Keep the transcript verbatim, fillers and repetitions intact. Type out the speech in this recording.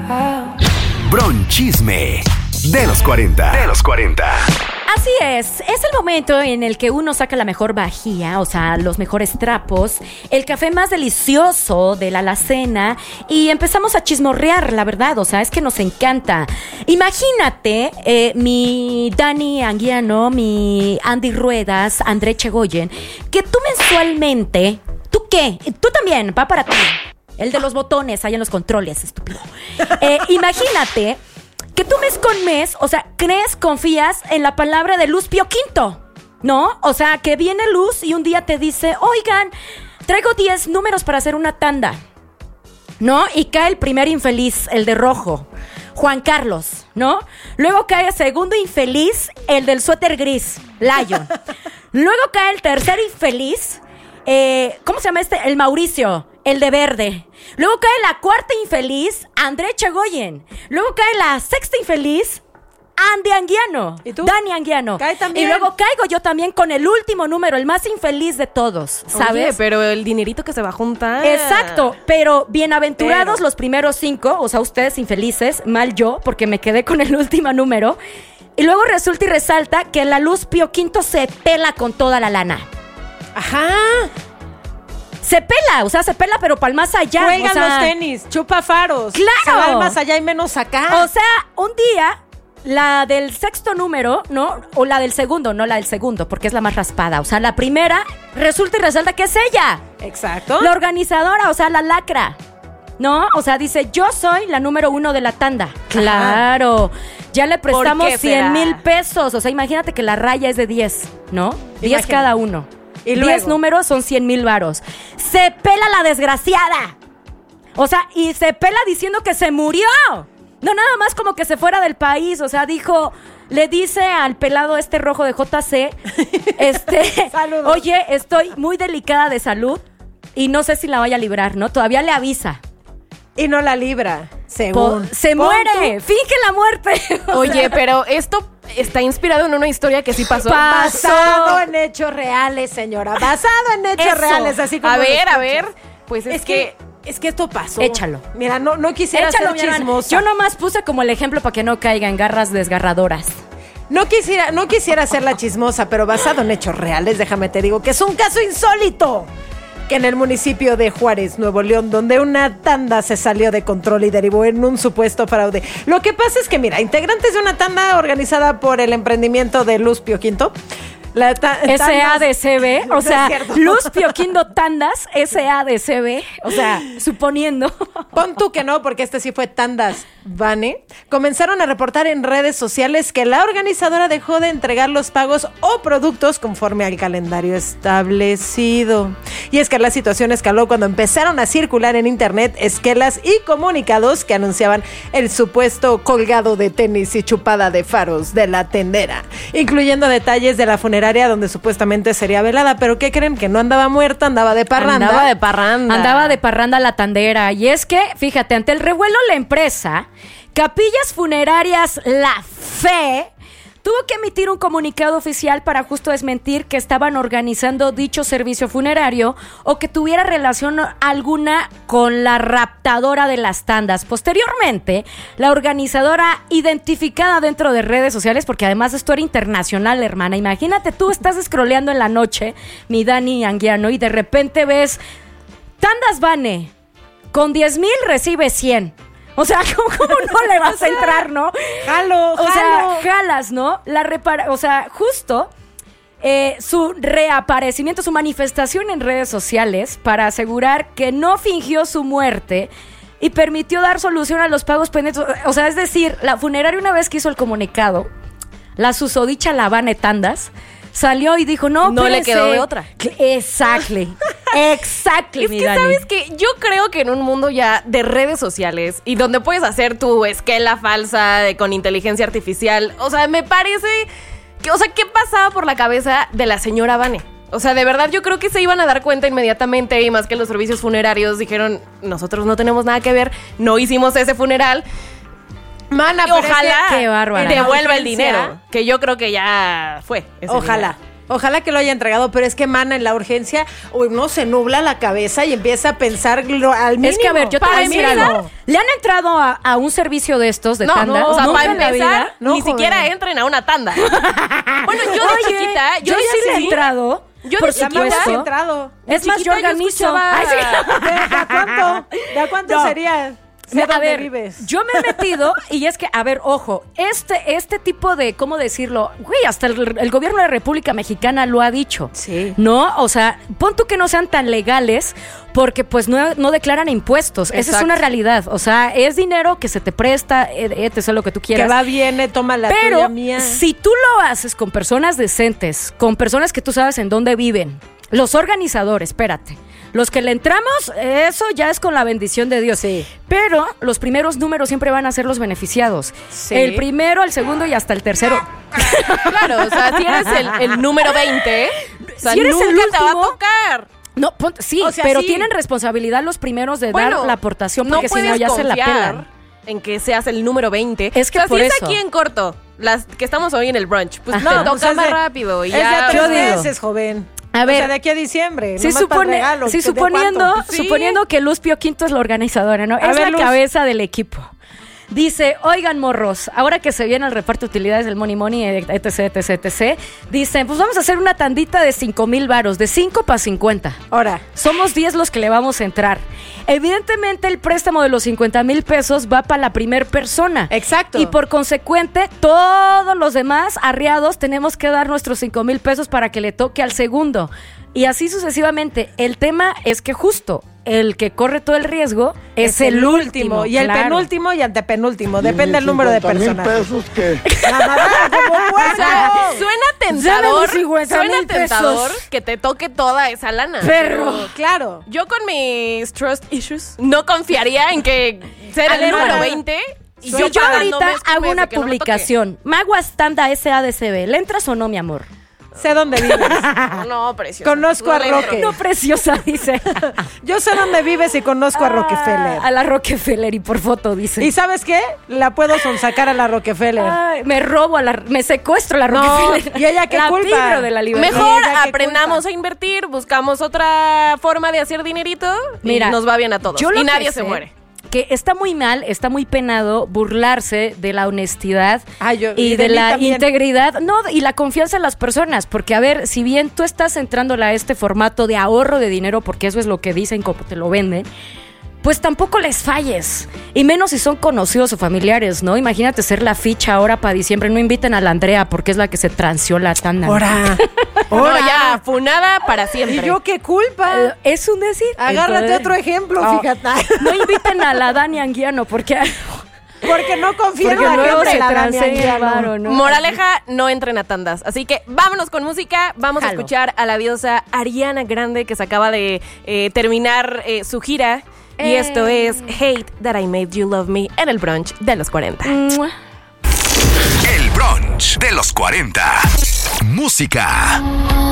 Bronchisme de los cuarenta. De los cuarenta. Así es, es el momento en el que uno saca la mejor vajilla, o sea, los mejores trapos, el café más delicioso de la alacena y empezamos a chismorrear, la verdad, o sea, es que nos encanta. Imagínate, eh, mi Dani Anguiano, mi Andy Ruedas, André Chegoyen, que tú mensualmente, ¿tú qué? Tú también, va para ti. El de los botones, ahí en los controles, estúpido. Eh, imagínate que tú mes con mes, o sea, crees, confías en la palabra de Luz Pio Quinto, ¿no? O sea, que viene Luz y un día te dice, oigan, traigo diez números para hacer una tanda, ¿no? Y cae el primer infeliz, el de rojo, Juan Carlos, ¿no? Luego cae el segundo infeliz, el del suéter gris, Lion. Luego cae el tercer infeliz, eh, ¿cómo se llama este? El Mauricio, el de verde. Luego cae la cuarta infeliz, André Chegoyen. Luego cae la sexta infeliz, Andy Anguiano. ¿Y tú? Dani Anguiano. Cae también. Y luego caigo yo también con el último número, el más infeliz de todos, ¿sabes? Oye, pero el dinerito que se va a juntar. Exacto, pero bienaventurados Pero. los primeros cinco, o sea, ustedes infelices, mal yo, porque me quedé con el último número. Y luego resulta y resalta que la Luz Pio Quinto se pela con toda la lana. Ajá. Se pela, o sea, se pela, pero para el más allá. Juegan o sea, los tenis, chupa faros. ¡Claro! Se va al más allá y menos acá. O sea, un día, la del sexto número, ¿no? O la del segundo, no la del segundo, porque es la más raspada. O sea, la primera resulta y resalta que es ella. Exacto. La organizadora, o sea, la lacra, ¿no? O sea, dice, yo soy la número uno de la tanda. Claro. Ya le prestamos ¿Por qué será? cien mil pesos. O sea, imagínate que la raya es de diez, ¿no? diez Imagínate. cada uno. Y diez luego. números son cien mil varos. Se pela la desgraciada. O sea, y se pela diciendo que se murió. No nada más como que se fuera del país. O sea, dijo, le dice al pelado este rojo de J C, este, Saludos. oye, estoy muy delicada de salud y no sé si la vaya a librar, ¿no? Todavía le avisa. Y no la libra, Po- según. se Pon muere, finge la muerte. O Oye, sea, pero esto está inspirado en una historia que sí pasó. Pasó. Basado en hechos reales, señora. Basado en hechos Eso. reales, así como A lo ver, a escuchas. ver. Pues es, Es que, es que esto pasó. Échalo. Mira, no, no quisiera échalo, ser mi hermana. chismosa. Yo nomás puse como el ejemplo para que no caiga en garras desgarradoras. No quisiera, no quisiera ser la chismosa, pero basado en hechos reales, déjame te digo que es un caso insólito. Que en el municipio de Juárez, Nuevo León, donde una tanda se salió de control y derivó en un supuesto fraude. Lo que pasa es que, mira, integrantes de una tanda organizada por el emprendimiento de Luz Pio Quinto, la ta- S A tandas- D C B, No o es sea, cierto. Luz Pioquindo Tandas, S A D C B, o sea, suponiendo. Pon tú que no, porque este sí fue Tandas Vane. Comenzaron a reportar en redes sociales que la organizadora dejó de entregar los pagos o productos conforme al calendario establecido. Y es que la situación escaló cuando empezaron a circular en internet esquelas y comunicados que anunciaban el supuesto colgado de tenis y chupada de faros de la tendera, incluyendo detalles de la funeraria donde supuestamente sería velada. Pero ¿qué creen? Que no andaba muerta, andaba de parranda. Andaba de parranda. Andaba de parranda la tandera. Y es que, fíjate, ante el revuelo la empresa, Capillas Funerarias La Fe, tuvo que emitir un comunicado oficial para justo desmentir que estaban organizando dicho servicio funerario o que tuviera relación alguna con la raptadora de las tandas. Posteriormente, la organizadora, identificada dentro de redes sociales, porque además esto era internacional, hermana, imagínate, tú estás scrolleando en la noche, mi Dani Anguiano, y de repente ves Tandas Vane, con diez mil recibe cien. O sea, ¿cómo, cómo no le vas a entrar, no? Jalo, O sea, jalas, ¿no? La repara, o sea, justo eh, su reaparecimiento, su manifestación en redes sociales para asegurar que no fingió su muerte y permitió dar solución a los pagos pendientes. O sea, es decir, la funeraria, una vez que hizo el comunicado, la susodicha Lavane Tandas salió y dijo, no, No le espérense. quedó de otra. Exactly. Exactly, Es mi que, Dani. ¿sabes qué? Yo creo que en un mundo ya de redes sociales y donde puedes hacer tu esquela falsa de, con inteligencia artificial, o sea, me parece que, o sea, ¿qué pasaba por la cabeza de la señora Vane? O sea, de verdad yo creo que se iban a dar cuenta inmediatamente, y más que los servicios funerarios dijeron, nosotros no tenemos nada que ver, no hicimos ese funeral. Mana, Y pero es ojalá que- Qué bárbara. devuelva el emergencia- dinero, que yo creo que ya fue. ese Ojalá. dinero. Ojalá que lo haya entregado, pero es que, mana, en la urgencia uno se nubla la cabeza y empieza a pensar lo, al mínimo. Es que, a ver, yo te voy a Al decir mínimo. algo. ¿Le han entrado a, a un servicio de estos, de No, tanda? no, o sea, Nunca para en la empezar, vida. No, ni joder. siquiera entren a una tanda. Bueno, yo de Oye, chiquita, yo, yo, sí le he decidí- entrado, Yo por de La mamá sí ha supuesto. entrado. Es más, yo chiquita yo organizo. escuchaba- Ay, sí. ¿De, de a cuánto? ¿De a cuánto No. sería? Sé A dónde ver, vives. yo me he metido y es que, a ver, ojo, este, este tipo de, ¿cómo decirlo? Güey, hasta el, el gobierno de la República Mexicana lo ha dicho. Sí. ¿No? O sea, pon tú que no sean tan legales porque pues no, no declaran impuestos. Esa es Exacto. una realidad. O sea, es dinero que se te presta, etc., lo que tú quieras. Que va, viene, toma la Pero tuya, mía. si tú lo haces con personas decentes, con personas que tú sabes en dónde viven, los organizadores, espérate, los que le entramos, eso ya es con la bendición de Dios. Sí. Pero los primeros números siempre van a ser los beneficiados. Sí. El primero, el segundo y hasta el tercero. Claro, o sea, si eres el, el número veinte, o sea, Si eres nunca el te va a último, tocar. No, ponte- sí, O sea, pero sí. tienen responsabilidad los primeros de Bueno, dar la aportación no porque si no puedes ya se la confiar pelan. en que seas el número veinte. Es que o sea, por si es eso. aquí en corto, las que estamos hoy en el brunch, pues Ajá. te toca pues es más de- rápido y es ya. de Yo tres digo. meses, joven. A ver. O sea, de aquí a diciembre. Sí, nomás para el supone, regalo. sí ¿De suponiendo, cuánto? Pues sí. suponiendo que Luz Pio Quinto es la organizadora, ¿no? A es ver, la Luz. cabeza del equipo. Dice, oigan, morros, ahora que se viene el reparto de utilidades del Money Money, etc, etc, etc, dicen, pues vamos a hacer una tandita de cinco mil varos, de cinco para cincuenta. Ahora. Somos diez los que le vamos a entrar. Evidentemente, el préstamo de los cincuenta mil pesos va para la primer persona. Exacto. Y por consecuente, todos los demás arriados tenemos que dar nuestros cinco mil pesos para que le toque al segundo. Y así sucesivamente. El tema es que justo el que corre todo el riesgo es, el último. Y el claro. penúltimo y antepenúltimo. Depende del número de personas. pesos que... La mamá, como O puerco. sea, suena tentador, Dame los cincuenta suena mil tentador pesos. que te toque toda esa lana. Perro. Claro. Yo con mis trust issues no confiaría en que ser A el ver, número bueno, veinte. Y Si yo pagando ahorita mes con hago mes una de que no me toque. publicación, Maguas Tanda S A D C B, ¿le entras o no, mi amor? Sé dónde vives. No, no, precioso. Conozco a No le entro. Roque. No, preciosa, dice. Yo sé dónde vives y conozco a Rockefeller. Ah, a la Rockefeller y por foto, dice. ¿Y sabes qué? La puedo sonsacar a la Rockefeller. Ay, me robo a la, me secuestro a la No, Rockefeller. ¿y ella qué la culpa? pibro de la libertad. Mejor Ella, ¿qué aprendamos culpa? a invertir, buscamos otra forma de hacer dinerito Mira, y nos va bien a todos. yo lo Y que nadie se sé, muere. Que está muy mal, está muy penado burlarse de la honestidad Ay, yo- y, y de, de mí la también. integridad, no, y la confianza en las personas, porque a ver, si bien tú estás entrándole a este formato de ahorro de dinero, porque eso es lo que dicen como te lo venden, pues tampoco les falles, y menos si son conocidos o familiares, ¿no? Imagínate ser la ficha ahora para diciembre, no inviten a la Andrea porque es la que se transió la tanda. Ahora. No, ya, funada para siempre. ¿Y yo qué culpa? Eh, es un decir. Agárrate Entonces, otro ejemplo, no, fíjate. No inviten a la Dani Anguiano porque, Porque no confío porque en la luego gente se de la Dani transea el Anguiano. varo, ¿no? Moraleja, no entren a tandas. Así que vámonos con música. Vamos a Jalo. escuchar a la diosa Ariana Grande, que se acaba de eh, terminar eh, su gira. Y Eh. esto es Hate That I Made You Love Me en el brunch de los cuarenta. Mua. El brunch de los cuarenta. Música.